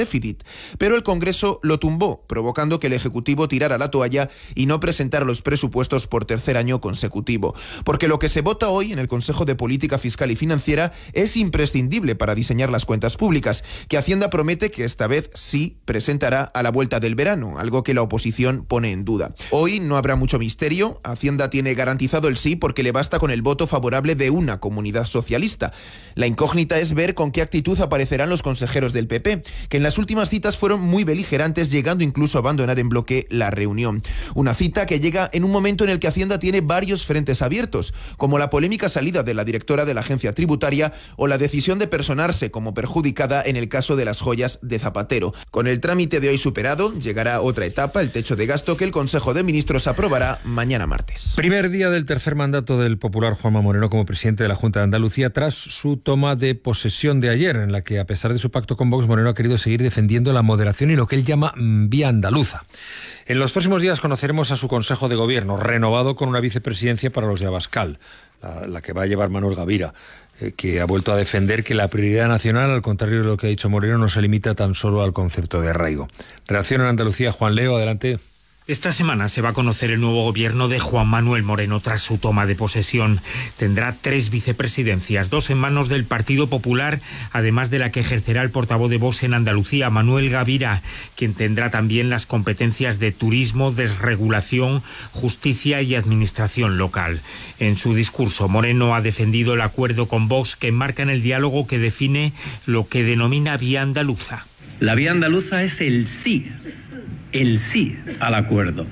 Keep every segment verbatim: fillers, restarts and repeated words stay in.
déficit, pero el Congreso lo tumbó, provocando que el Ejecutivo tirara la toalla y no presentara los presupuestos por tercer año consecutivo. Porque lo que se vota hoy en el Consejo de Política Fiscal y Financiera es imprescindible para diseñar las cuentas públicas, que Hacienda promete que esta vez sí presentará a la vuelta del verano, algo que la oposición pone en duda. Hoy no habrá mucho misterio. Hacienda tiene garantizado el sí porque le basta con el voto favorable de una comunidad socialista. La incógnita es ver con qué actitud aparecerán los consejeros del P P, que en las últimas citas fueron muy beligerantes, llegando incluso a abandonar en bloque la reunión. Una cita que llega en un momento en el que Hacienda tiene varios frentes abiertos, como la polémica salida de la directora de la agencia tributaria o la decisión de personarse como perjudicada en el caso de las joyas de Zapatero. Con el trámite de hoy superado, llegará otra etapa, el techo de gasto, que el Consejo de Ministros aprobará mañana martes. Primer día del tercer mandato del popular Juanma Moreno como presidente de la Junta de Andalucía tras su toma de posesión de ayer, en la que, a pesar de su pacto con Vox, Moreno ha querido seguir defendiendo la moderación y lo que él llama vía andaluza. En los próximos días conoceremos a su Consejo de Gobierno, renovado con una vicepresidencia para los de Abascal, la, la que va a llevar Manuel Gavira, eh, que ha vuelto a defender que la prioridad nacional, al contrario de lo que ha dicho Moreno, no se limita tan solo al concepto de arraigo. Reacción en Andalucía, Juan Leo, adelante. Esta semana se va a conocer el nuevo gobierno de Juan Manuel Moreno tras su toma de posesión. Tendrá tres vicepresidencias, dos en manos del Partido Popular, además de la que ejercerá el portavoz de Vox en Andalucía, Manuel Gavira, quien tendrá también las competencias de turismo, desregulación, justicia y administración local. En su discurso, Moreno ha defendido el acuerdo con Vox que enmarca en el diálogo que define lo que denomina vía andaluza. La vía andaluza es el sí. El sí al acuerdo,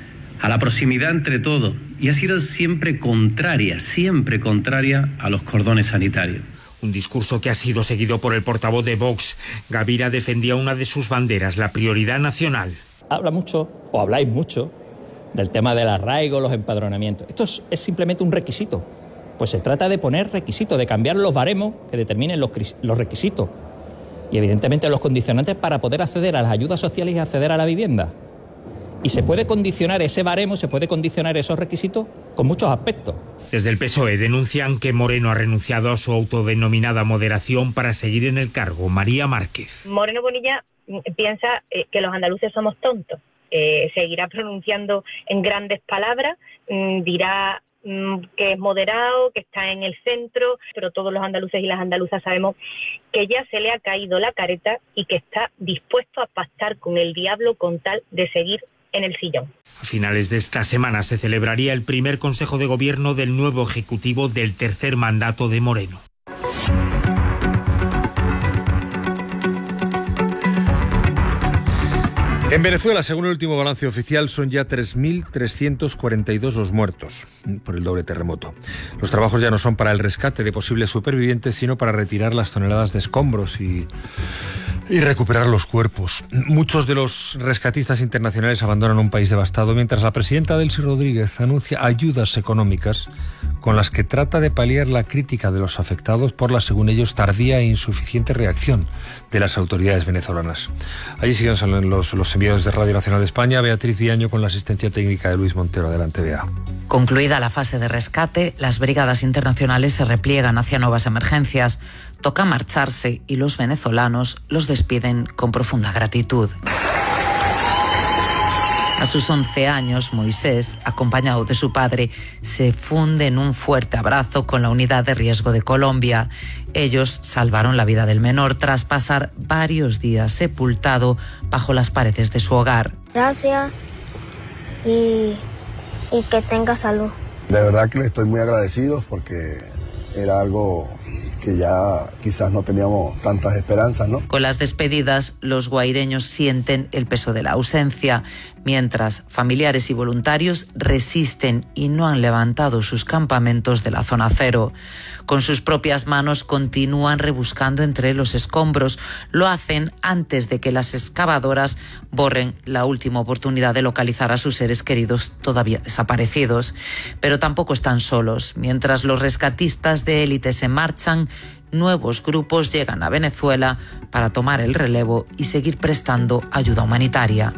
a la proximidad entre todos, y ha sido siempre contraria, siempre contraria a los cordones sanitarios. Un discurso que ha sido seguido por el portavoz de Vox. Gavira defendía una de sus banderas, la prioridad nacional. Habla mucho, o habláis mucho, del tema del arraigo, los empadronamientos. Esto es, es simplemente un requisito. Pues se trata de poner requisitos, de cambiar los baremos que determinen los, los requisitos. Y evidentemente los condicionantes para poder acceder a las ayudas sociales y acceder a la vivienda. Y se puede condicionar ese baremo, se puede condicionar esos requisitos con muchos aspectos. Desde el P S O E denuncian que Moreno ha renunciado a su autodenominada moderación para seguir en el cargo. María Márquez. Moreno Bonilla piensa eh, que los andaluces somos tontos. Eh, seguirá pronunciando en grandes palabras, mmm, dirá que es moderado, que está en el centro, pero todos los andaluces y las andaluzas sabemos que ya se le ha caído la careta y que está dispuesto a pactar con el diablo con tal de seguir en el sillón. A finales de esta semana se celebraría el primer Consejo de Gobierno del nuevo Ejecutivo del tercer mandato de Moreno. En Venezuela, según el último balance oficial, son ya tres mil trescientos cuarenta y dos los muertos por el doble terremoto. Los trabajos ya no son para el rescate de posibles supervivientes, sino para retirar las toneladas de escombros y, y recuperar los cuerpos. Muchos de los rescatistas internacionales abandonan un país devastado, mientras la presidenta Delcy Rodríguez anuncia ayudas económicas con las que trata de paliar la crítica de los afectados por la, según ellos, tardía e insuficiente reacción de las autoridades venezolanas. Allí siguen los, los enviados de Radio Nacional de España. Beatriz Viaño con la asistencia técnica de Luis Montero. Adelante, Bea. Concluida la fase de rescate, las brigadas internacionales se repliegan hacia nuevas emergencias. Toca marcharse y los venezolanos los despiden con profunda gratitud. A sus once años, Moisés, acompañado de su padre, se funde en un fuerte abrazo con la unidad de riesgo de Colombia. Ellos salvaron la vida del menor tras pasar varios días sepultado bajo las paredes de su hogar. Gracias y, y que tenga salud. De verdad que le estoy muy agradecido porque era algo que ya quizás no teníamos tantas esperanzas, ¿no? Con las despedidas, los guaireños sienten el peso de la ausencia, mientras familiares y voluntarios resisten y no han levantado sus campamentos de la zona cero. Con sus propias manos continúan rebuscando entre los escombros. Lo hacen antes de que las excavadoras borren la última oportunidad de localizar a sus seres queridos todavía desaparecidos. Pero tampoco están solos. Mientras los rescatistas de élite se marchan, nuevos grupos llegan a Venezuela para tomar el relevo y seguir prestando ayuda humanitaria.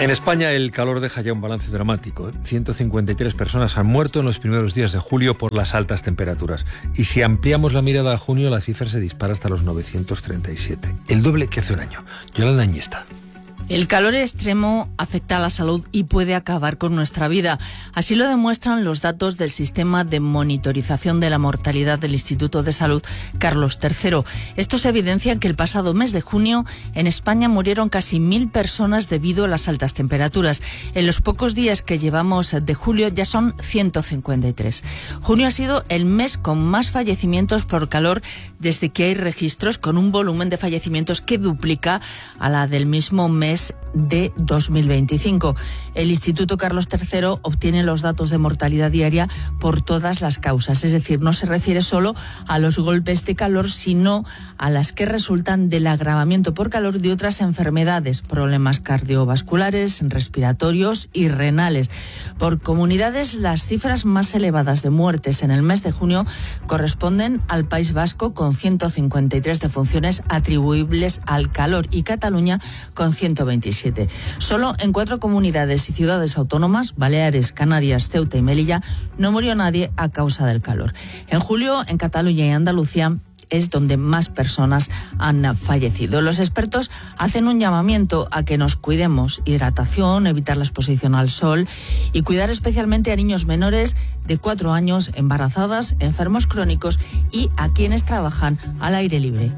En España el calor deja ya un balance dramático. ¿eh? ciento cincuenta y tres personas han muerto en los primeros días de julio por las altas temperaturas. Y si ampliamos la mirada a junio, la cifra se dispara hasta los novecientos treinta y siete. El doble que hace un año. Yolanda Añesta. El calor extremo afecta a la salud y puede acabar con nuestra vida. Así lo demuestran los datos del Sistema de Monitorización de la Mortalidad del Instituto de Salud Carlos tercero. Estos evidencian que el pasado mes de junio en España murieron casi mil personas debido a las altas temperaturas. En los pocos días que llevamos de julio ya son ciento cincuenta y tres. Junio ha sido el mes con más fallecimientos por calor desde que hay registros, con un volumen de fallecimientos que duplica a la del mismo mes de dos mil veinticinco. El Instituto Carlos tercero obtiene los datos de mortalidad diaria por todas las causas, es decir, no se refiere solo a los golpes de calor, sino a las que resultan del agravamiento por calor de otras enfermedades, problemas cardiovasculares, respiratorios y renales. Por comunidades, las cifras más elevadas de muertes en el mes de junio corresponden al País Vasco, con ciento cincuenta y tres defunciones atribuibles al calor, y Cataluña con ciento veintisiete. Solo en cuatro comunidades y ciudades autónomas, Baleares, Canarias, Ceuta y Melilla, no murió nadie a causa del calor. En julio, en Cataluña y Andalucía, es donde más personas han fallecido. Los expertos hacen un llamamiento a que nos cuidemos: hidratación, evitar la exposición al sol y cuidar especialmente a niños menores de cuatro años, embarazadas, enfermos crónicos y a quienes trabajan al aire libre.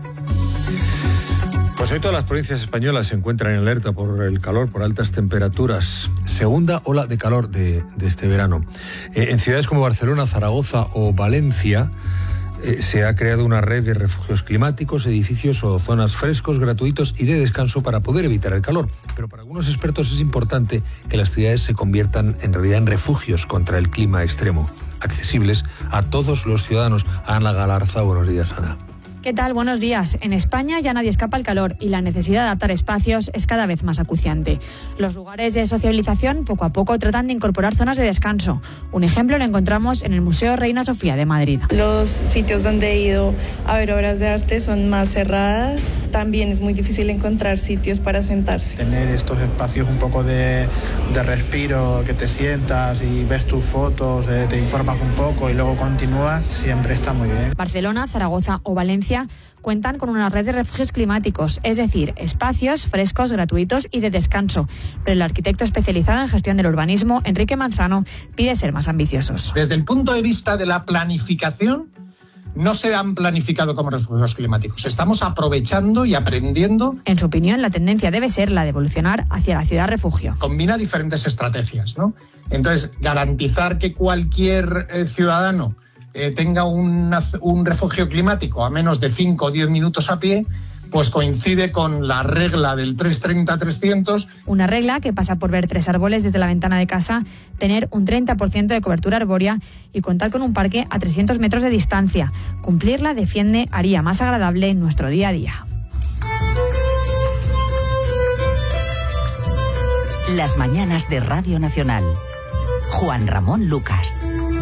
Pues hoy todas las provincias españolas se encuentran en alerta por el calor, por altas temperaturas. Segunda ola de calor de, de este verano. Eh, en ciudades como Barcelona, Zaragoza o Valencia eh, se ha creado una red de refugios climáticos, edificios o zonas frescos, gratuitos y de descanso para poder evitar el calor. Pero para algunos expertos es importante que las ciudades se conviertan en realidad en refugios contra el clima extremo, accesibles a todos los ciudadanos. Ana Galarza, buenos días, Ana. ¿Qué tal? Buenos días. En España ya nadie escapa al calor y la necesidad de adaptar espacios es cada vez más acuciante. Los lugares de sociabilización poco a poco tratan de incorporar zonas de descanso. Un ejemplo lo encontramos en el Museo Reina Sofía de Madrid. Los sitios donde he ido a ver obras de arte son más cerradas. También es muy difícil encontrar sitios para sentarse. Tener estos espacios un poco de, de respiro, que te sientas y ves tus fotos, eh, te informas un poco y luego continúas, siempre está muy bien. Barcelona, Zaragoza o Valencia cuentan con una red de refugios climáticos, es decir, espacios frescos, gratuitos y de descanso. Pero el arquitecto especializado en gestión del urbanismo, Enrique Manzano, pide ser más ambiciosos. Desde el punto de vista de la planificación, no se han planificado como refugios climáticos. Estamos aprovechando y aprendiendo. En su opinión, la tendencia debe ser la de evolucionar hacia la ciudad refugio. Combina diferentes estrategias, ¿no? Entonces, garantizar que cualquier eh, ciudadano Eh, tenga una, un refugio climático a menos de cinco o diez minutos a pie, pues coincide con la regla del trescientos treinta trescientos. Una regla que pasa por ver tres árboles desde la ventana de casa, tener un treinta por ciento de cobertura arbórea y contar con un parque a trescientos metros de distancia. Cumplirla, defiende, haría más agradable nuestro día a día. Las mañanas de Radio Nacional. Juan Ramón Lucas.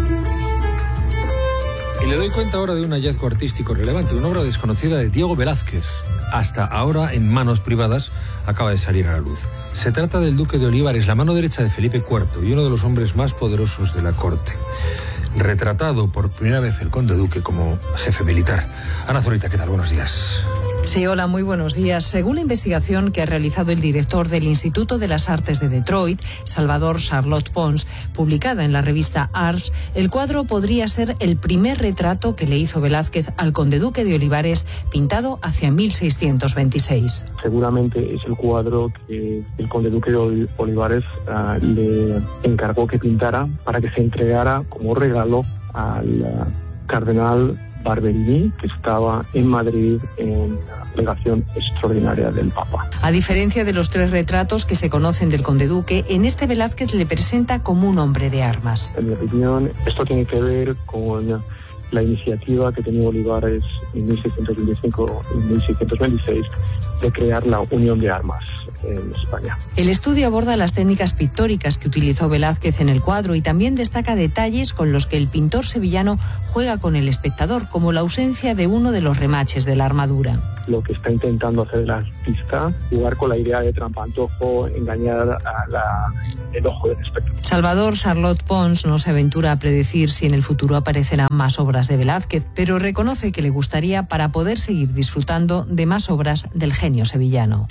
Y le doy cuenta ahora de un hallazgo artístico relevante, una obra desconocida de Diego Velázquez, hasta ahora en manos privadas, acaba de salir a la luz. Se trata del Duque de Olivares, la mano derecha de Felipe cuarto y uno de los hombres más poderosos de la corte. Retratado por primera vez el conde duque como jefe militar. Ana Zurita, ¿qué tal? Buenos días. Sí, hola, muy buenos días. Según la investigación que ha realizado el director del Instituto de las Artes de Detroit, Salvador Charlotte Pons, publicada en la revista Ars, el cuadro podría ser el primer retrato que le hizo Velázquez al conde duque de Olivares, pintado hacia mil seiscientos veintiséis. Seguramente es el cuadro que el conde duque de Olivares uh, le encargó que pintara para que se entregara como regalo al uh, cardenal Barberini, que estaba en Madrid en la delegación extraordinaria del Papa. A diferencia de los tres retratos que se conocen del conde duque, en este Velázquez le presenta como un hombre de armas. En mi opinión, esto tiene que ver con la iniciativa que tenía Olivares en mil seiscientos veinticinco y mil seiscientos veintiséis de crear la unión de armas en España. El estudio aborda las técnicas pictóricas que utilizó Velázquez en el cuadro y también destaca detalles con los que el pintor sevillano juega con el espectador, como la ausencia de uno de los remaches de la armadura. Lo que está intentando hacer el artista, jugar con la idea de trampantojo, engañar a la, el ojo del espectador. Salvador Charlotte Pons no se aventura a predecir si en el futuro aparecerán más obras de Velázquez, pero reconoce que le gustaría para poder seguir disfrutando de más obras del genio sevillano.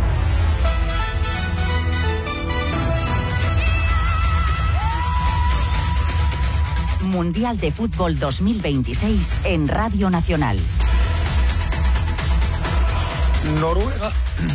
Mundial de Fútbol dos mil veintiséis en Radio Nacional. Noruega,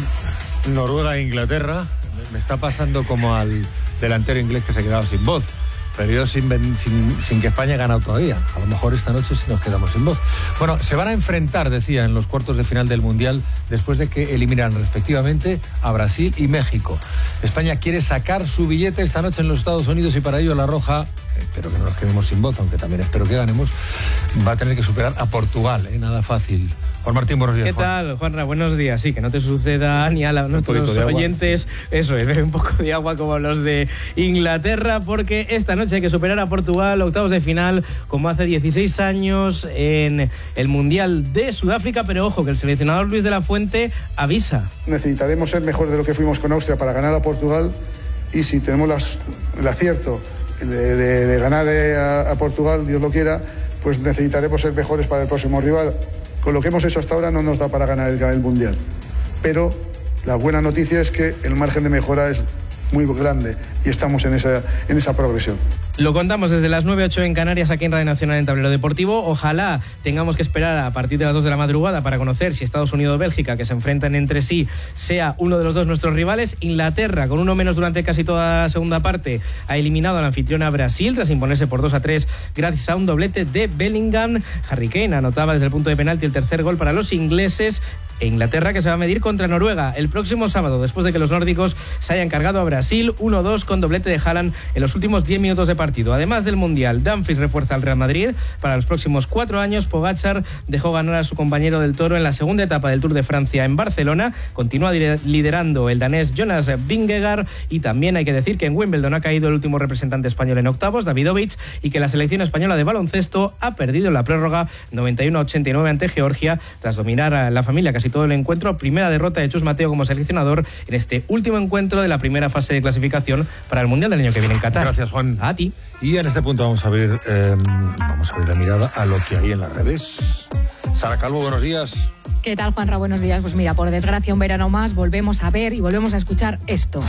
Noruega e Inglaterra. Me está pasando como al delantero inglés que se ha quedado sin voz. Pero yo sin, sin, sin que España haya ganado todavía. A lo mejor esta noche sí nos quedamos sin voz. Bueno, se van a enfrentar, decía, en los cuartos de final del Mundial después de que eliminan respectivamente a Brasil y México. España quiere sacar su billete esta noche en los Estados Unidos y para ello la Roja, espero que no nos quedemos sin voz, aunque también espero que ganemos, va a tener que superar a Portugal, ¿eh? Nada fácil. Juan Martín, buenos días. ¿Qué Juan. tal, Juanra? Buenos días. Sí, que no te suceda ni a la, nuestros oyentes, eso es, bebe un poco de agua como los de Inglaterra, porque esta noche hay que superar a Portugal, octavos de final, como hace dieciséis años en el Mundial de Sudáfrica, pero ojo, que el seleccionador Luis de la Fuente avisa. Necesitaremos ser mejores de lo que fuimos con Austria para ganar a Portugal, y si tenemos las, el acierto de, de, de ganar a, a Portugal, Dios lo quiera, pues necesitaremos ser mejores para el próximo rival. Con lo que hemos hecho hasta ahora no nos da para ganar el, el Mundial. Pero la buena noticia es que el margen de mejora es muy grande y estamos en esa, en esa progresión. Lo contamos desde las nueve ocho en Canarias, aquí en Radio Nacional en Tablero Deportivo. Ojalá tengamos que esperar a partir de las dos de la madrugada para conocer si Estados Unidos o Bélgica, que se enfrentan entre sí, sea uno de los dos nuestros rivales. Inglaterra, con uno menos durante casi toda la segunda parte, ha eliminado a la anfitriona Brasil tras imponerse por dos a tres gracias a un doblete de Bellingham. Harry Kane anotaba desde el punto de penalti el tercer gol para los ingleses. E Inglaterra, que se va a medir contra Noruega el próximo sábado, después de que los nórdicos se hayan cargado a Brasil uno dos con doblete de Haaland en los últimos diez minutos de partido. Además del Mundial, Dumfries refuerza al Real Madrid para los próximos cuatro años. Pogačar dejó ganar a su compañero del Toro en la segunda etapa del Tour de Francia en Barcelona. Continúa liderando el danés Jonas Vingegaard, y también hay que decir que en Wimbledon ha caído el último representante español en octavos, Davidovich, y que la selección española de baloncesto ha perdido en la prórroga noventa y uno a ochenta y nueve ante Georgia tras dominar a la familia casi todo el encuentro. Primera derrota de Chus Mateo como seleccionador en este último encuentro de la primera fase de clasificación para el Mundial del año que viene en Qatar. Gracias, Juan. A ti. Y en este punto vamos a ver eh, vamos a abrir la mirada a lo que hay en las redes. Sara Calvo, buenos días. ¿Qué tal, Juanra? Buenos días. Pues mira, por desgracia, un verano más volvemos a ver y volvemos a escuchar esto,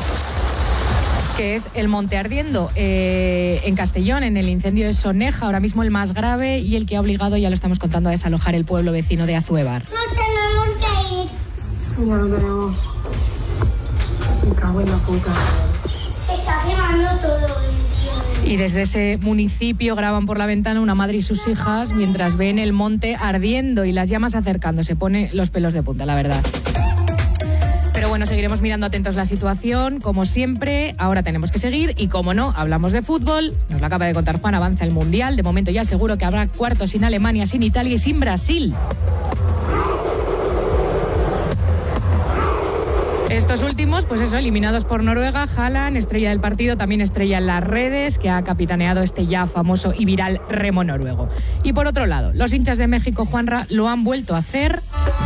que es el monte ardiendo eh, en Castellón, en el incendio de Soneja, ahora mismo el más grave y el que ha obligado, ya lo estamos contando, a desalojar el pueblo vecino de Azuévar. No tenemos que ir. Ya no tenemos. Me cago en la puta. Se está quemando todo. Y desde ese municipio graban por la ventana una madre y sus hijas mientras ven el monte ardiendo y las llamas acercando. Se pone los pelos de punta, la verdad. Pero bueno, seguiremos mirando atentos la situación, como siempre. Ahora tenemos que seguir y, como no, hablamos de fútbol. Nos lo acaba de contar Juan, avanza el Mundial. De momento ya seguro que habrá cuartos sin Alemania, sin Italia y sin Brasil. Estos últimos, pues eso, eliminados por Noruega. Haaland, estrella del partido, también estrella en las redes, que ha capitaneado este ya famoso y viral remo noruego. Y por otro lado, los hinchas de México, Juanra, lo han vuelto a hacer.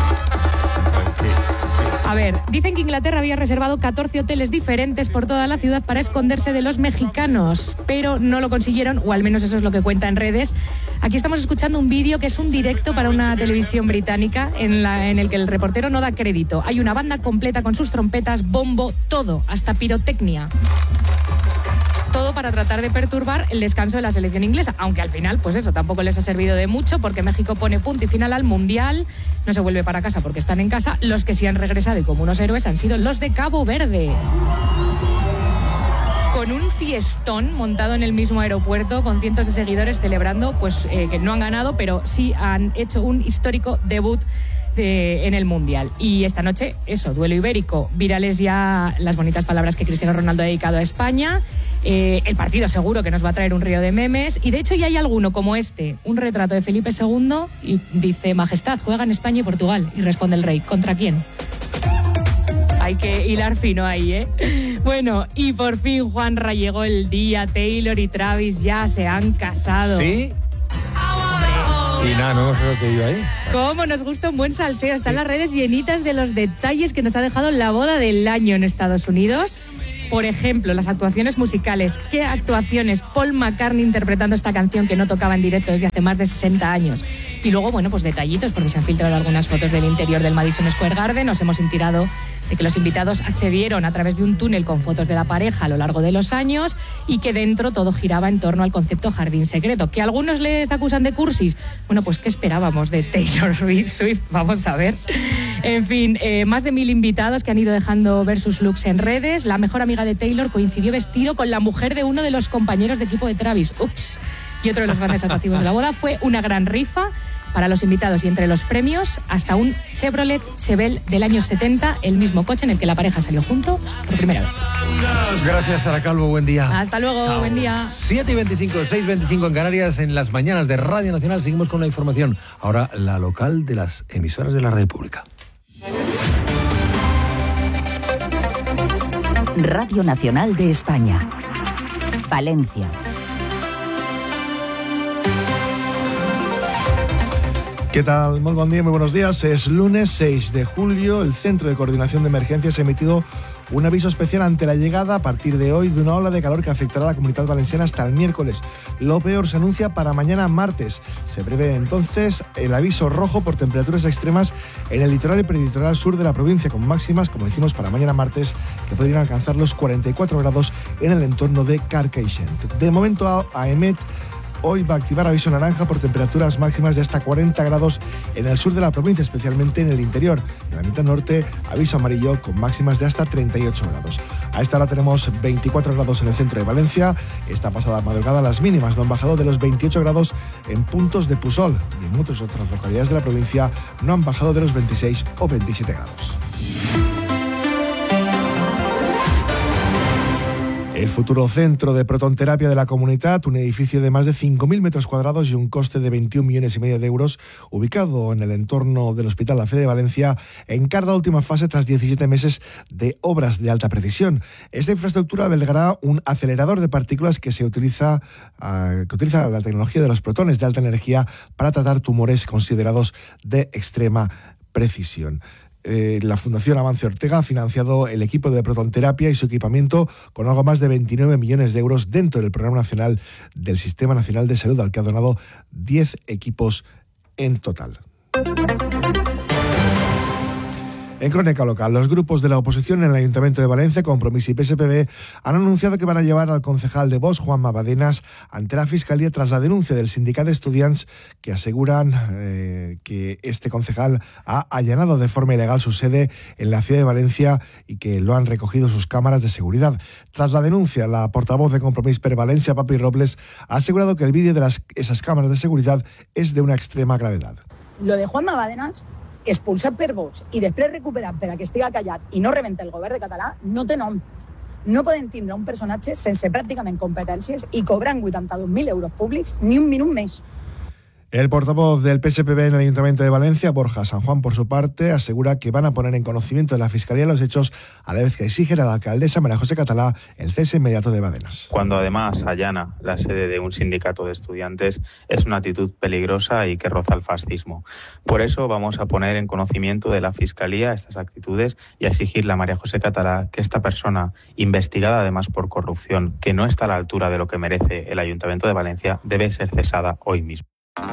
A ver, dicen que Inglaterra había reservado catorce hoteles diferentes por toda la ciudad para esconderse de los mexicanos, pero no lo consiguieron, o al menos eso es lo que cuenta en redes. Aquí estamos escuchando un vídeo que es un directo para una televisión británica en, la, en el que el reportero no da crédito. Hay una banda completa con sus trompetas, bombo, todo, hasta pirotecnia. Todo para tratar de perturbar el descanso de la selección inglesa, aunque al final, pues eso, tampoco les ha servido de mucho, porque México pone punto y final al Mundial, no se vuelve para casa porque están en casa. Los que sí han regresado y como unos héroes han sido los de Cabo Verde, con un fiestón montado en el mismo aeropuerto, con cientos de seguidores celebrando, pues eh, que no han ganado, pero sí han hecho un histórico debut De, en el Mundial. Y esta noche, eso, duelo ibérico. Virales ya las bonitas palabras que Cristiano Ronaldo ha dedicado a España. Eh, el partido seguro que nos va a traer un río de memes. Y de hecho ya hay alguno como este, un retrato de Felipe segundo, y dice: Majestad, juegan España y Portugal. Y responde el rey: ¿contra quién? Hay que hilar fino ahí, ¿eh? Bueno, y por fin, Juanra, llegó el día. Taylor y Travis ya se han casado. ¿Sí? Y nada, no hemos recibido ahí. Cómo nos gusta un buen salseo. Están las redes llenitas de los detalles que nos ha dejado la boda del año en Estados Unidos. Por ejemplo, las actuaciones musicales. ¿Qué actuaciones? Paul McCartney interpretando esta canción que no tocaba en directo desde hace más de sesenta años. Y luego, bueno, pues detallitos, porque se han filtrado algunas fotos del interior del Madison Square Garden. Nos hemos enterado de que los invitados accedieron a través de un túnel con fotos de la pareja a lo largo de los años y que dentro todo giraba en torno al concepto jardín secreto. ¿Que algunos les acusan de cursis? Bueno, pues ¿qué esperábamos de Taylor Swift? Vamos a ver. En fin, eh, más de mil invitados que han ido dejando ver sus looks en redes. La mejor amiga de Taylor coincidió vestido con la mujer de uno de los compañeros de equipo de Travis. Ups. Y otro de los grandes atractivos de la boda fue una gran rifa para los invitados y entre los premios hasta un Chevrolet Chevelle del año setenta, el mismo coche en el que la pareja salió junto por primera vez. Gracias, Sara Calvo, buen día. Hasta luego, Chao. Buen día. siete y veinticinco, seis y veinticinco en Canarias, en las mañanas de Radio Nacional. Seguimos con la información. Ahora la local de las emisoras de la Radio Pública. Radio Nacional de España. Valencia. ¿Qué tal? Muy buen día, muy buenos días. Es lunes seis de julio. El Centro de Coordinación de Emergencias ha emitido un aviso especial ante la llegada a partir de hoy de una ola de calor que afectará a la Comunidad Valenciana hasta el miércoles. Lo peor se anuncia para mañana martes. Se prevé entonces el aviso rojo por temperaturas extremas en el litoral y perilitoral sur de la provincia, con máximas, como decimos, para mañana martes, que podrían alcanzar los cuarenta y cuatro grados en el entorno de Carcaixent. De momento, AEMET hoy va a activar aviso naranja por temperaturas máximas de hasta cuarenta grados en el sur de la provincia, especialmente en el interior. En la mitad norte, aviso amarillo con máximas de hasta treinta y ocho grados. A esta hora tenemos veinticuatro grados en el centro de Valencia. Esta pasada madrugada las mínimas no han bajado de los veintiocho grados en puntos de Pusol, y en muchas otras localidades de la provincia no han bajado de los veintiséis o veintisiete grados. El futuro centro de protonterapia de la Comunitat, un edificio de más de cinco mil metros cuadrados y un coste de veintiún millones y medio de euros, ubicado en el entorno del Hospital La Fe de Valencia, encara la última fase tras diecisiete meses de obras de alta precisión. Esta infraestructura albergará un acelerador de partículas que se utiliza, uh, que utiliza la tecnología de los protones de alta energía para tratar tumores considerados de extrema precisión. Eh, la Fundación Amancio Ortega ha financiado el equipo de protonterapia y su equipamiento con algo más de veintinueve millones de euros dentro del Programa Nacional del Sistema Nacional de Salud, al que ha donado diez equipos en total. En crónica local, los grupos de la oposición en el Ayuntamiento de Valencia, Compromís y P S P B, han anunciado que van a llevar al concejal de Vox, Juanma Badenas, ante la Fiscalía tras la denuncia del sindicato de estudiantes que aseguran eh, que este concejal ha allanado de forma ilegal su sede en la ciudad de Valencia y que lo han recogido sus cámaras de seguridad. Tras la denuncia, la portavoz de Compromís per Valencia, Papi Robles, ha asegurado que el vídeo de las, esas cámaras de seguridad es de una extrema gravedad. Lo de Juanma Badenas, expulsat per Vox i després recuperat per a que estiga callat i no rebenta el govern de català, no té nom. No podem tindre un personatge sense pràcticament competències i cobrant vuitanta-dos mil euros públics ni un minut més. El portavoz del P S P B en el Ayuntamiento de Valencia, Borja San Juan, por su parte, asegura que van a poner en conocimiento de la Fiscalía los hechos, a la vez que exigen a la alcaldesa María José Catalá el cese inmediato de Badenas. Cuando además allana la sede de un sindicato de estudiantes, es una actitud peligrosa y que roza el fascismo. Por eso vamos a poner en conocimiento de la Fiscalía estas actitudes y a exigirle a María José Catalá que esta persona, investigada además por corrupción, que no está a la altura de lo que merece el Ayuntamiento de Valencia, debe ser cesada hoy mismo.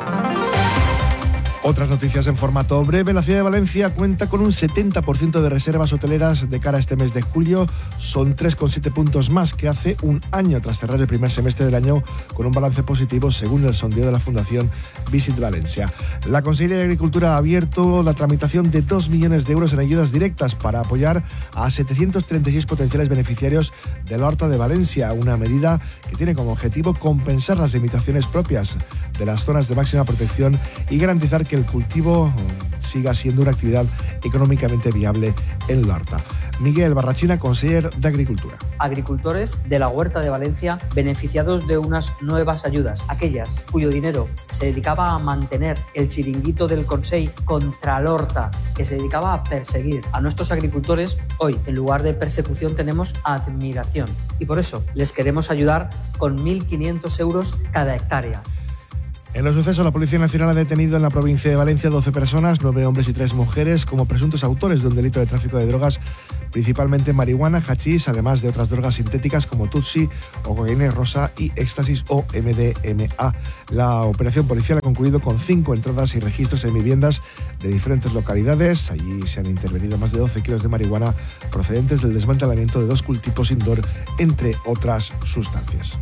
Otras noticias en formato breve. La ciudad de Valencia cuenta con un setenta por ciento de reservas hoteleras de cara a este mes de julio. Son tres coma siete puntos más que hace un año, tras cerrar el primer semestre del año con un balance positivo, según el sondeo de la Fundación Visit Valencia. La Consellería de Agricultura ha abierto la tramitación de dos millones de euros en ayudas directas para apoyar a setecientos treinta y seis potenciales beneficiarios de la Horta de Valencia, una medida que tiene como objetivo compensar las limitaciones propias de las zonas de máxima protección y garantizar que el cultivo siga siendo una actividad económicamente viable en la horta. Miguel Barrachina, conseller de Agricultura. Agricultores de la Huerta de Valencia beneficiados de unas nuevas ayudas, aquellas cuyo dinero se dedicaba a mantener el chiringuito del Consell contra l'Horta, que se dedicaba a perseguir a nuestros agricultores. Hoy, en lugar de persecución, tenemos admiración. Y por eso les queremos ayudar con mil quinientos euros cada hectárea. En los sucesos, la Policía Nacional ha detenido en la provincia de Valencia doce personas, nueve hombres y tres mujeres, como presuntos autores de un delito de tráfico de drogas, principalmente marihuana, hachís, además de otras drogas sintéticas como tutsi o cocaína rosa y éxtasis o M D M A. La operación policial ha concluido con cinco entradas y registros en viviendas de diferentes localidades. Allí se han intervenido más de doce kilos de marihuana procedentes del desmantelamiento de dos cultivos indoor, entre otras sustancias.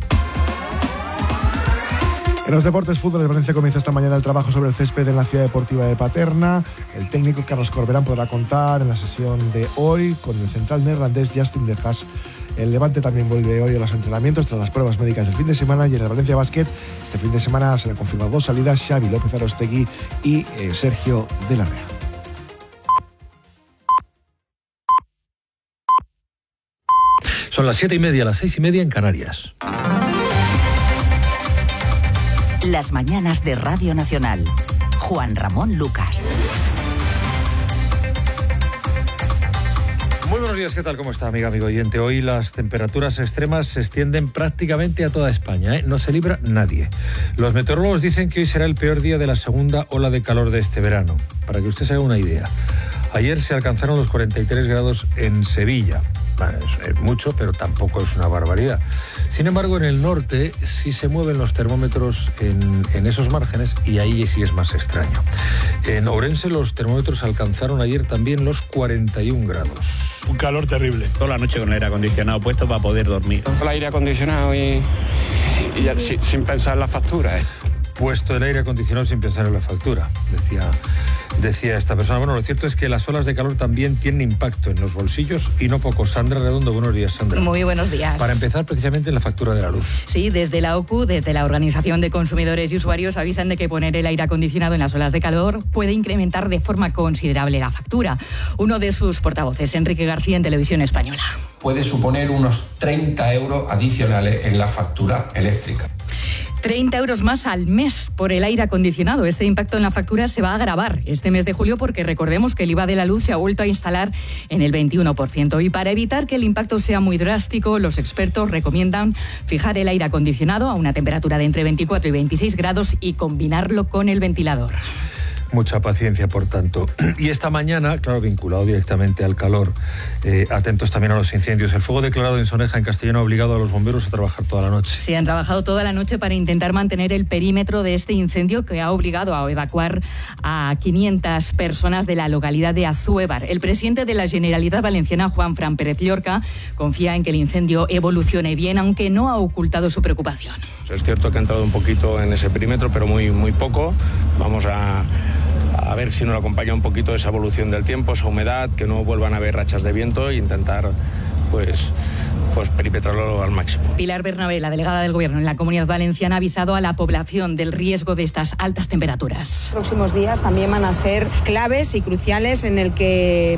En los deportes, fútbol de Valencia comienza esta mañana el trabajo sobre el césped en la ciudad deportiva de Paterna. El técnico Carlos Corberán podrá contar en la sesión de hoy con el central neerlandés Justin de Haas. El Levante también vuelve hoy a los entrenamientos tras las pruebas médicas del fin de semana, y en el Valencia Basket este fin de semana se le han confirmado dos salidas: Xavi López Arostegui y eh, Sergio de la Rea. Son las siete y media, las seis y media en Canarias. Las mañanas de Radio Nacional. Juan Ramón Lucas. Muy buenos días, ¿qué tal? ¿Cómo está, amiga, amigo oyente? Hoy las temperaturas extremas se extienden prácticamente a toda España, ¿eh? No se libra nadie. Los meteorólogos dicen que hoy será el peor día de la segunda ola de calor de este verano. Para que usted se haga una idea. Ayer se alcanzaron los cuarenta y tres grados en Sevilla. Bueno, es mucho, pero tampoco es una barbaridad. Sin embargo, en el norte sí se mueven los termómetros en, en esos márgenes, y ahí sí es más extraño. En Ourense los termómetros alcanzaron ayer también los cuarenta y un grados. Un calor terrible. Toda la noche con el aire acondicionado puesto para poder dormir. Con el aire acondicionado y, y ya, sin, sin pensar en la factura. ¿eh? Puesto el aire acondicionado sin pensar en la factura, decía... Decía esta persona. Bueno, lo cierto es que las olas de calor también tienen impacto en los bolsillos, y no poco. Sandra Redondo, buenos días, Sandra. Muy buenos días. Para empezar, precisamente en la factura de la luz. Sí, desde la O C U, desde la Organización de Consumidores y Usuarios, avisan de que poner el aire acondicionado en las olas de calor puede incrementar de forma considerable la factura. Uno de sus portavoces, Enrique García, en Televisión Española. Puede suponer unos treinta euros adicionales en la factura eléctrica. treinta euros más al mes por el aire acondicionado. Este impacto en la factura se va a agravar este mes de julio, porque recordemos que el I V A de la luz se ha vuelto a instalar en el veintiuno por ciento. Y para evitar que el impacto sea muy drástico, los expertos recomiendan fijar el aire acondicionado a una temperatura de entre veinticuatro y veintiséis grados y combinarlo con el ventilador. Mucha paciencia, por tanto. Y esta mañana, claro, vinculado directamente al calor, eh, atentos también a los incendios. El fuego declarado en Soneja, en Castellón, ha obligado a los bomberos a trabajar toda la noche. Sí, han trabajado toda la noche para intentar mantener el perímetro de este incendio, que ha obligado a evacuar a quinientas personas de la localidad de Azuévar. El presidente de la Generalitat Valenciana, Juan Fran Pérez Llorca, confía en que el incendio evolucione bien, aunque no ha ocultado su preocupación. Es cierto que ha entrado un poquito en ese perímetro, pero muy, muy poco. Vamos a... a ver si nos acompaña un poquito esa evolución del tiempo, esa humedad, que no vuelvan a haber rachas de viento, e intentar pues, pues perimetrarlo al máximo. Pilar Bernabé, la delegada del Gobierno en la Comunidad Valenciana, ha avisado a la población del riesgo de estas altas temperaturas. Los próximos días también van a ser claves y cruciales, en el que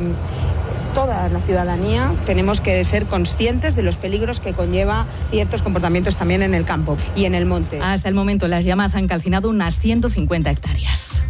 toda la ciudadanía tenemos que ser conscientes de los peligros que conlleva ciertos comportamientos también en el campo y en el monte. Hasta el momento las llamas han calcinado unas ciento cincuenta hectáreas.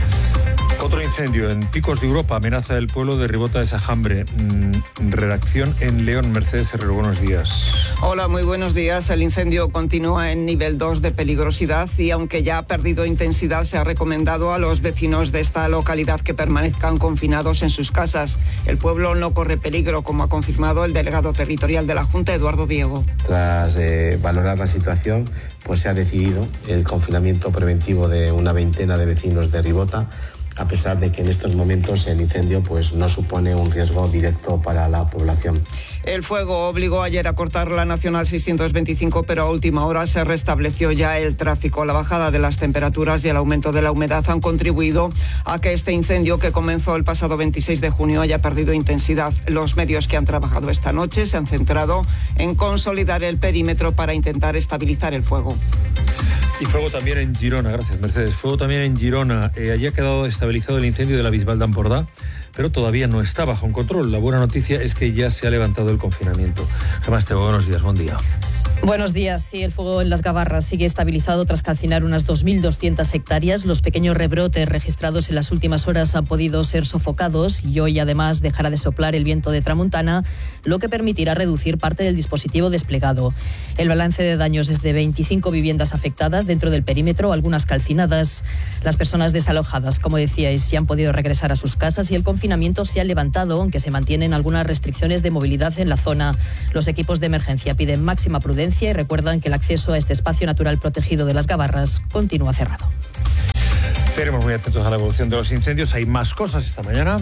Otro incendio en Picos de Europa amenaza el pueblo de Ribota de Sajambre. Mm, redacción en León. Mercedes Herrero, buenos días. Hola, muy buenos días. El incendio continúa en nivel dos de peligrosidad, y aunque ya ha perdido intensidad, se ha recomendado a los vecinos de esta localidad que permanezcan confinados en sus casas. El pueblo no corre peligro, como ha confirmado el delegado territorial de la Junta, Eduardo Diego. Tras eh, valorar la situación, pues se ha decidido el confinamiento preventivo de una veintena de vecinos de Ribota, a pesar de que en estos momentos el incendio pues no supone un riesgo directo para la población. El fuego obligó ayer a cortar la Nacional seiscientos veinticinco, pero a última hora se restableció ya el tráfico. La bajada de las temperaturas y el aumento de la humedad han contribuido a que este incendio, que comenzó el pasado veintiséis de junio, haya perdido intensidad. Los medios que han trabajado esta noche se han centrado en consolidar el perímetro para intentar estabilizar el fuego. Y fuego también en Girona, gracias Mercedes. Fuego también en Girona. Eh, allí ha quedado estabilizado el incendio de la Bisbal de Empordà, pero todavía no está bajo control. La buena noticia es que ya se ha levantado el confinamiento. Gemma Esteba, buenos días, buen día. Buenos días. Sí, el fuego en las Gavarras sigue estabilizado tras calcinar unas dos mil doscientas hectáreas. Los pequeños rebrotes registrados en las últimas horas han podido ser sofocados y hoy además dejará de soplar el viento de tramuntana, lo que permitirá reducir parte del dispositivo desplegado. El balance de daños es de veinticinco viviendas afectadas dentro del perímetro, algunas calcinadas. Las personas desalojadas, como decíais, ya han podido regresar a sus casas y el confinamiento se ha levantado, aunque se mantienen algunas restricciones de movilidad en la zona. Los equipos de emergencia piden máxima prudencia y recuerdan que el acceso a este espacio natural protegido de las Gavarras continúa cerrado. Seremos muy atentos a la evolución de los incendios. Hay más cosas esta mañana.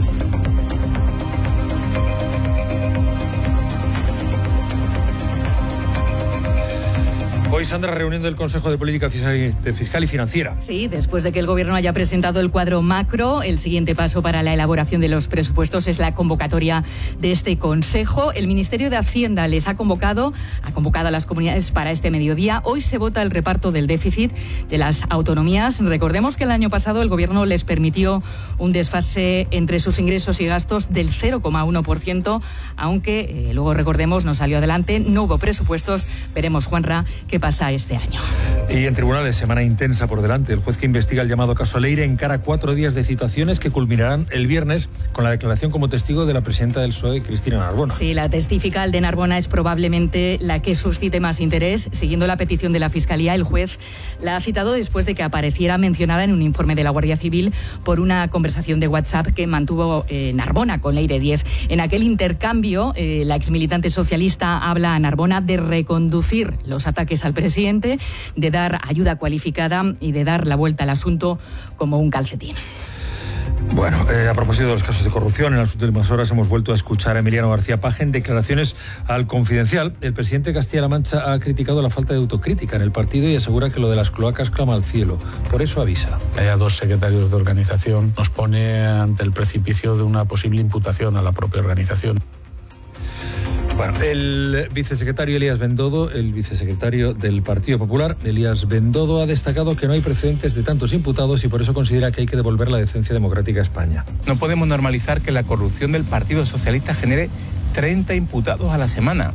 Hoy, Sandra, reunión del Consejo de Política Fiscal y Financiera. Sí, después de que el Gobierno haya presentado el cuadro macro, el siguiente paso para la elaboración de los presupuestos es la convocatoria de este Consejo. El Ministerio de Hacienda les ha convocado, ha convocado a las comunidades para este mediodía. Hoy se vota el reparto del déficit de las autonomías. Recordemos que el año pasado el Gobierno les permitió un desfase entre sus ingresos y gastos del cero coma uno por ciento, aunque eh, luego, recordemos, no salió adelante, no hubo presupuestos. Veremos, Juanra, qué pasa este año. Y en tribunales, semana intensa por delante. El juez que investiga el llamado caso Leire encara cuatro días de citaciones que culminarán el viernes con la declaración como testigo de la presidenta del P S O E, Cristina Narbona. Sí, la testifical de Narbona es probablemente la que suscite más interés. Siguiendo la petición de la Fiscalía, el juez la ha citado después de que apareciera mencionada en un informe de la Guardia Civil por una conversación de WhatsApp que mantuvo eh, Narbona con Leire Díez. En aquel intercambio, eh, la exmilitante socialista habla a Narbona de reconducir los ataques al presidente, de dar ayuda cualificada y de dar la vuelta al asunto como un calcetín. Bueno, eh, a propósito de los casos de corrupción, en las últimas horas hemos vuelto a escuchar a Emiliano García Paje en declaraciones al Confidencial. El presidente de Castilla-La Mancha ha criticado la falta de autocrítica en el partido y asegura que lo de las cloacas clama al cielo. Por eso avisa. Haya dos secretarios de organización nos pone ante el precipicio de una posible imputación a la propia organización. Bueno, el vicesecretario Elías Bendodo, el vicesecretario del Partido Popular, Elías Bendodo, ha destacado que no hay precedentes de tantos imputados y por eso considera que hay que devolver la decencia democrática a España. No podemos normalizar que la corrupción del Partido Socialista genere treinta imputados a la semana.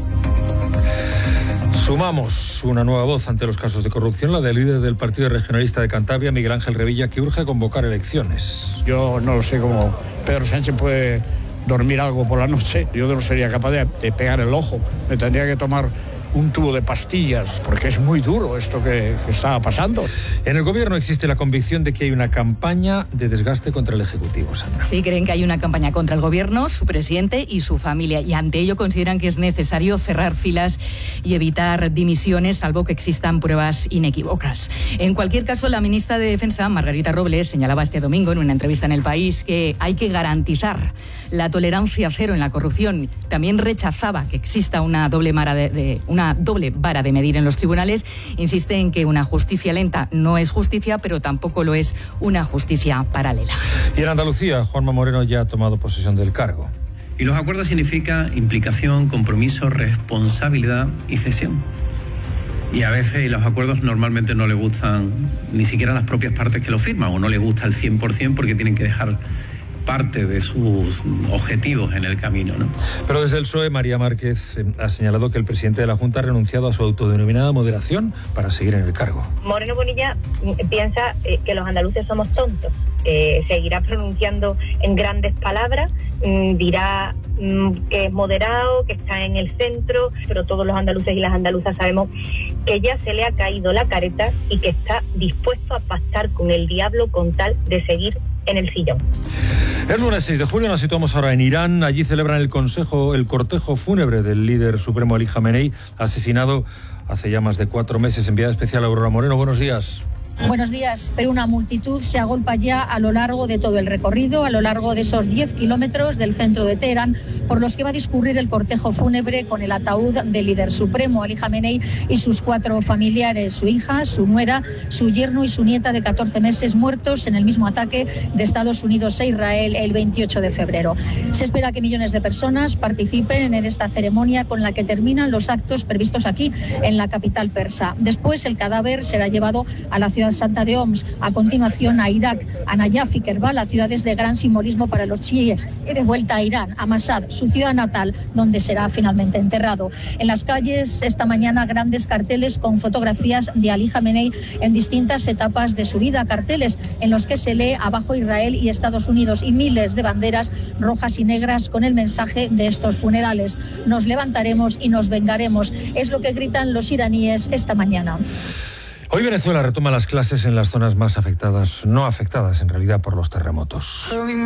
Sumamos una nueva voz ante los casos de corrupción, la del líder del Partido Regionalista de Cantabria, Miguel Ángel Revilla, que urge convocar elecciones. Yo no lo sé cómo Pedro Sánchez puede dormir algo por la noche. Yo no sería capaz de, de pegar el ojo. Me tendría que tomar un tubo de pastillas, porque es muy duro esto que, que está pasando. En el Gobierno existe la convicción de que hay una campaña de desgaste contra el Ejecutivo, Sandra. Sí, creen que hay una campaña contra el Gobierno, su presidente y su familia, y ante ello consideran que es necesario cerrar filas y evitar dimisiones, salvo que existan pruebas inequívocas. En cualquier caso, la ministra de Defensa, Margarita Robles, señalaba este domingo en una entrevista en El País que hay que garantizar la tolerancia cero en la corrupción. También rechazaba que exista una doble vara de, de una doble vara de medir en los tribunales. Insiste en que una justicia lenta no es justicia, pero tampoco lo es una justicia paralela. Y en Andalucía, Juanma Moreno ya ha tomado posesión del cargo. Y los acuerdos significan implicación, compromiso, responsabilidad y cesión. Y a veces los acuerdos normalmente no le gustan ni siquiera a las propias partes que lo firman, o no le gusta el cien por ciento porque tienen que dejar parte de sus objetivos en el camino, ¿no? Pero desde el P S O E, María Márquez eh, ha señalado que el presidente de la Junta ha renunciado a su autodenominada moderación para seguir en el cargo. Moreno Bonilla piensa eh, que los andaluces somos tontos. Eh, seguirá pronunciando en grandes palabras, mmm, dirá mmm, que es moderado, que está en el centro, pero todos los andaluces y las andaluzas sabemos que ya se le ha caído la careta y que está dispuesto a pactar con el diablo con tal de seguir en el sillón. El lunes seis de julio nos situamos ahora en Irán. Allí celebran el consejo, el cortejo fúnebre del líder supremo Ali Jamenei, asesinado hace ya más de cuatro meses. Enviada especial Aurora Moreno, buenos días. Buenos días. Pero una multitud se agolpa ya a lo largo de todo el recorrido, a lo largo de esos diez kilómetros del centro de Teherán, por los que va a discurrir el cortejo fúnebre con el ataúd del líder supremo, Ali Jamenei, y sus cuatro familiares, su hija, su nuera, su yerno y su nieta de catorce meses, muertos en el mismo ataque de Estados Unidos a Israel el veintiocho de febrero. Se espera que millones de personas participen en esta ceremonia con la que terminan los actos previstos aquí, en la capital persa. Después el cadáver será llevado a la ciudad santa de Homs, a continuación a Irak, a Nayaf y Kerbala, ciudades de gran simbolismo para los chiíes, y de vuelta a Irán, a Mashhad, su ciudad natal, donde será finalmente enterrado. En las calles esta mañana grandes carteles con fotografías de Ali Jamenei en distintas etapas de su vida, carteles en los que se lee abajo Israel y Estados Unidos y miles de banderas rojas y negras con el mensaje de estos funerales. Nos levantaremos y nos vengaremos, es lo que gritan los iraníes esta mañana. Hoy Venezuela retoma las clases en las zonas más afectadas, no afectadas en realidad por los terremotos.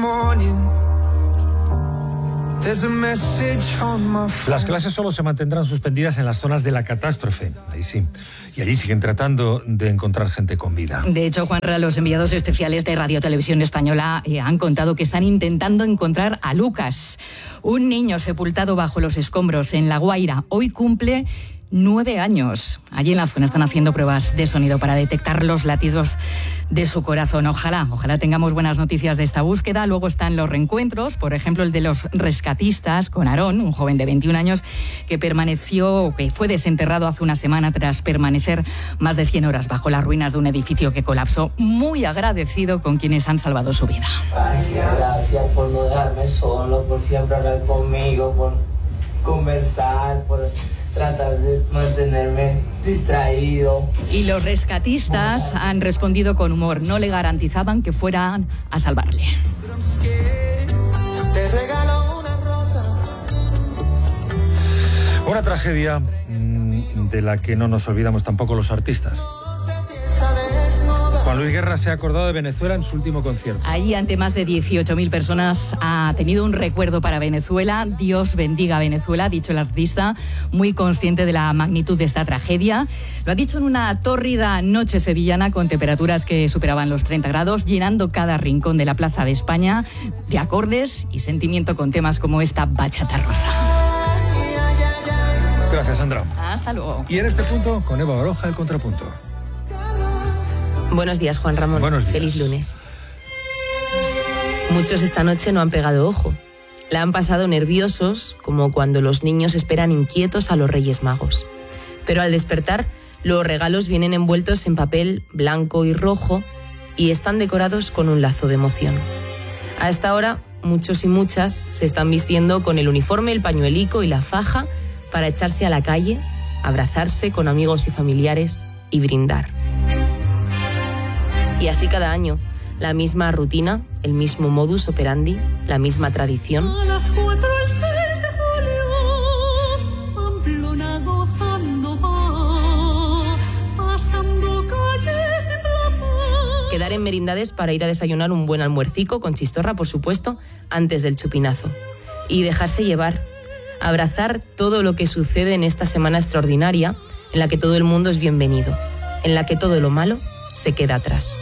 Las clases solo se mantendrán suspendidas en las zonas de la catástrofe, ahí sí. Y allí siguen tratando de encontrar gente con vida. De hecho, Juanra, los enviados especiales de Radio Televisión Española eh, han contado que están intentando encontrar a Lucas, un niño sepultado bajo los escombros en La Guaira. Hoy cumple nueve años. Allí en la zona están haciendo pruebas de sonido para detectar los latidos de su corazón. Ojalá, ojalá tengamos buenas noticias de esta búsqueda. Luego están los reencuentros, por ejemplo, el de los rescatistas con Aarón, un joven de veintiún años que permaneció, que fue desenterrado hace una semana tras permanecer más de cien horas bajo las ruinas de un edificio que colapsó. Muy agradecido con quienes han salvado su vida. Gracias, gracias por no dejarme solo, por siempre hablar conmigo, por conversar, por tratar de mantenerme distraído. Y los rescatistas han respondido con humor. No le garantizaban que fueran a salvarle. Te regalo una rosa. Una tragedia mmm, de la que no nos olvidamos tampoco los artistas. Juan Luis Guerra se ha acordado de Venezuela en su último concierto. Allí, ante más de dieciocho mil personas, ha tenido un recuerdo para Venezuela. Dios bendiga a Venezuela, ha dicho el artista, muy consciente de la magnitud de esta tragedia. Lo ha dicho en una tórrida noche sevillana con temperaturas que superaban los treinta grados, llenando cada rincón de la Plaza de España de acordes y sentimiento con temas como esta Bachata Rosa. Gracias, Sandra. Hasta luego. Y en este punto, con Eva Baroja, el contrapunto. Buenos días, Juan Ramón. Buenos días. Feliz lunes. Muchos esta noche no han pegado ojo. La han pasado nerviosos, como cuando los niños esperan inquietos a los Reyes Magos. Pero al despertar, los regalos vienen envueltos en papel blanco y rojo y están decorados con un lazo de emoción. A esta hora, muchos y muchas se están vistiendo con el uniforme, el pañuelico y la faja para echarse a la calle, abrazarse con amigos y familiares y brindar. Y así cada año, la misma rutina, el mismo modus operandi, la misma tradición. A las cuatro el seis de julio, Pamplona gozando va, pasando calles y plazas. Quedar en merindades para ir a desayunar un buen almuercico, con chistorra, por supuesto, antes del chupinazo. Y dejarse llevar, abrazar todo lo que sucede en esta semana extraordinaria, en la que todo el mundo es bienvenido, en la que todo lo malo se queda atrás.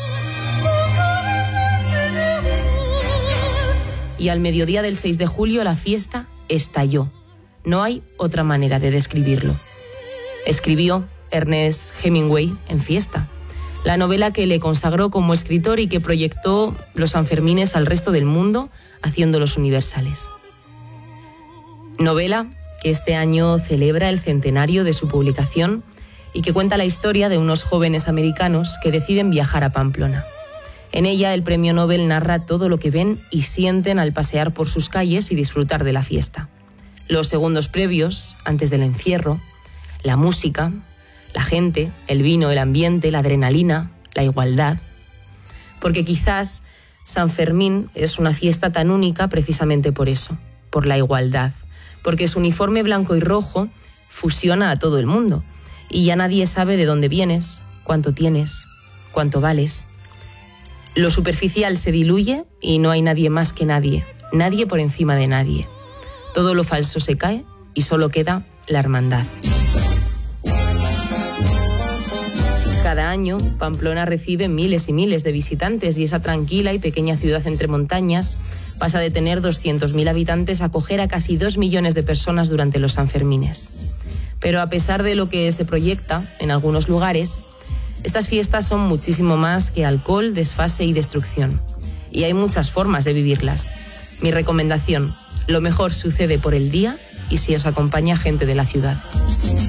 Y al mediodía del seis de julio la fiesta estalló. No hay otra manera de describirlo. Escribió Ernest Hemingway en Fiesta, la novela que le consagró como escritor y que proyectó los Sanfermines al resto del mundo, haciéndolos universales. Novela que este año celebra el centenario de su publicación y que cuenta la historia de unos jóvenes americanos que deciden viajar a Pamplona. En ella, el premio Nobel narra todo lo que ven y sienten al pasear por sus calles y disfrutar de la fiesta. Los segundos previos, antes del encierro, la música, la gente, el vino, el ambiente, la adrenalina, la igualdad. Porque quizás San Fermín es una fiesta tan única precisamente por eso, por la igualdad, porque su uniforme blanco y rojo fusiona a todo el mundo y ya nadie sabe de dónde vienes, cuánto tienes, cuánto vales. Lo superficial se diluye y no hay nadie más que nadie, nadie por encima de nadie. Todo lo falso se cae y solo queda la hermandad. Cada año, Pamplona recibe miles y miles de visitantes y esa tranquila y pequeña ciudad entre montañas pasa de tener doscientos mil habitantes a acoger a casi dos millones de personas durante los Sanfermines. Pero a pesar de lo que se proyecta en algunos lugares, estas fiestas son muchísimo más que alcohol, desfase y destrucción. Y hay muchas formas de vivirlas. Mi recomendación: lo mejor sucede por el día y si os acompaña gente de la ciudad.